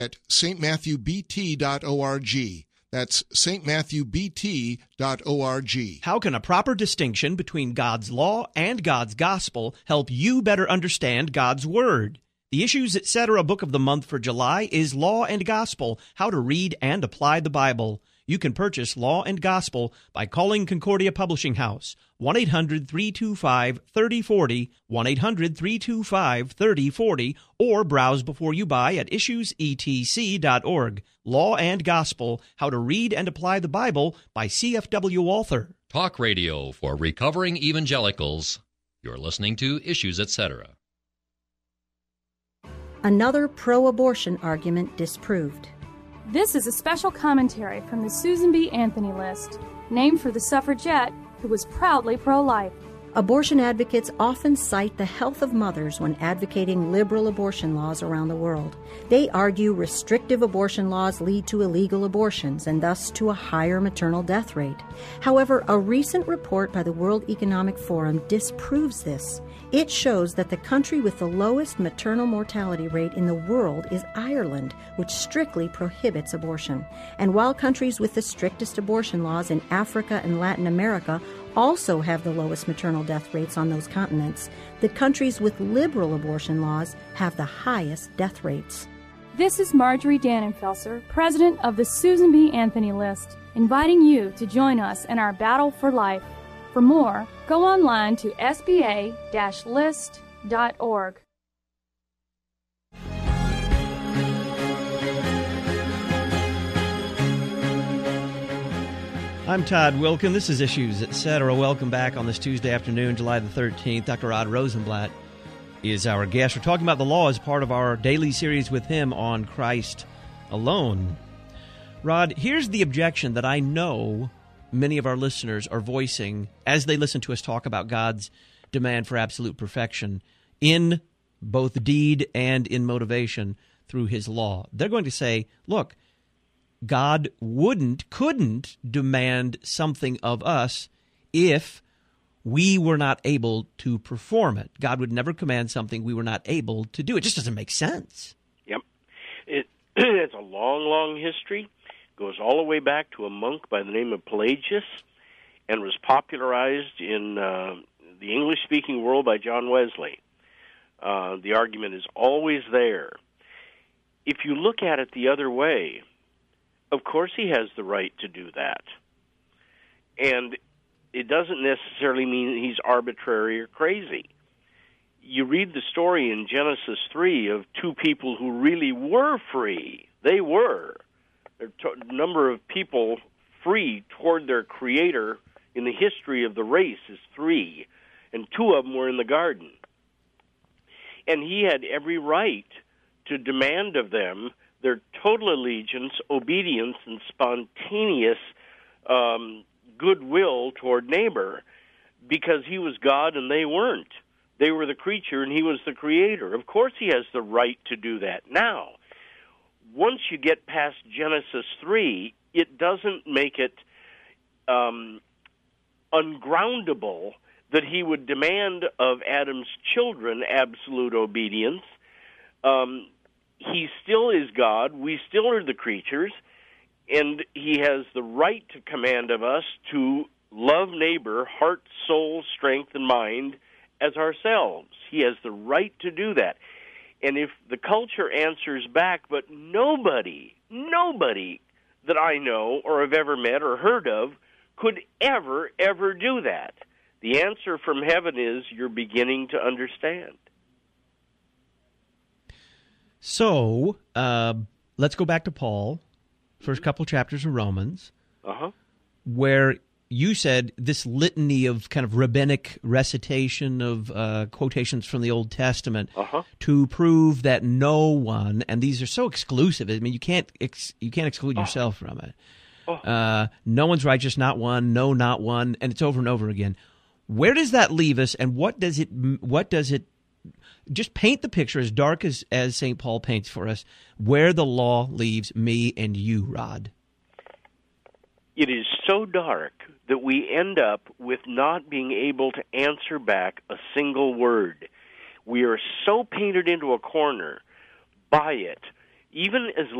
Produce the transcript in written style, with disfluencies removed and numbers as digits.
at stmatthewbt.org. That's stmatthewbt.org. How can a proper distinction between God's law and God's gospel help you better understand God's word? The Issues Etc. book of the month for July is Law and Gospel, How to Read and Apply the Bible. You can purchase Law and Gospel by calling Concordia Publishing House, 1-800-325-3040, 1-800-325-3040, or browse before you buy at issuesetc.org. Law and Gospel, How to Read and Apply the Bible by C.F.W. Walther. Talk radio for recovering evangelicals. You're listening to Issues Etc. Another pro-abortion argument disproved. This is a special commentary from the Susan B. Anthony List, named for the suffragette who was proudly pro-life. Abortion advocates often cite the health of mothers when advocating liberal abortion laws around the world. They argue restrictive abortion laws lead to illegal abortions and thus to a higher maternal death rate. However, a recent report by the World Economic Forum disproves this. It shows that the country with the lowest maternal mortality rate in the world is Ireland, which strictly prohibits abortion. And while countries with the strictest abortion laws in Africa and Latin America also have the lowest maternal death rates on those continents, the countries with liberal abortion laws have the highest death rates. This is Marjorie Dannenfelser, president of the Susan B. Anthony List, inviting you to join us in our battle for life. For more, go online to sba-list.org. I'm Todd Wilkin. This is Issues Etc. Welcome back on this Tuesday afternoon, July the 13th. Dr. Rod Rosenblatt is our guest. We're talking about the law as part of our daily series with him on Christ alone. Rod, here's the objection that I know many of our listeners are voicing as they listen to us talk about God's demand for absolute perfection in both deed and in motivation through his law. They're going to say, look, God couldn't demand something of us if we were not able to perform it. God would never command something we were not able to do. It just doesn't make sense. Yep. It's a long, long history. Goes all the way back to a monk by the name of Pelagius and was popularized in the English-speaking world by John Wesley. The argument is always there. If you look at it the other way, of course he has the right to do that. And it doesn't necessarily mean he's arbitrary or crazy. You read the story in Genesis 3 of two people who really were free. They were. The number of people free toward their Creator in the history of the race is 3, and 2 of them were in the garden. And he had every right to demand of them their total allegiance, obedience, and spontaneous goodwill toward neighbor, because he was God and they weren't. They were the creature and he was the Creator. Of course he has the right to do that. Now, once you get past Genesis 3, it doesn't make it ungroundable that he would demand of Adam's children absolute obedience. He still is God. We still are the creatures. And he has the right to command of us to love neighbor, heart, soul, strength, and mind as ourselves. He has the right to do that. And if the culture answers back, but nobody that I know or have ever met or heard of could ever do that, the answer from heaven is you're beginning to understand. So, let's go back to Paul, first couple chapters of Romans, where you said this litany of kind of rabbinic recitation of quotations from the Old Testament to prove that no one, and these are so exclusive. I mean, you can't exclude yourself from it. No one's righteous, not one. No, not one, and it's over and over again. Where does that leave us, and what does it? Just paint the picture as dark as St. Paul paints for us, where the law leaves me and you, Rod. It is so dark that we end up with not being able to answer back a single word. We are so painted into a corner by it even as